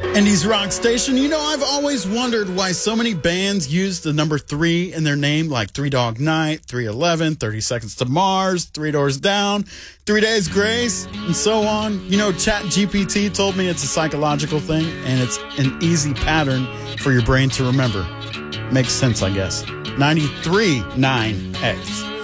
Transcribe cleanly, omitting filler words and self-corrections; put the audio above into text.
Indies Rock Station. You know, I've always wondered why so many bands use the number 3 in their name, like 3 Dog Night, 311, 30 Seconds to Mars, 3 Doors Down, 3 Days Grace, and so on. You know, ChatGPT told me it's a psychological thing, and it's an easy pattern for your brain to remember. Makes sense, I guess. 93.9X.